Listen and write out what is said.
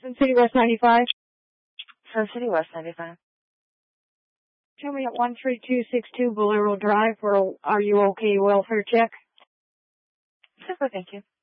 Sun City West 95. Sun City West 95. Tell me at 13262 Bolero Drive for Are You Okay welfare check. Super, thank you.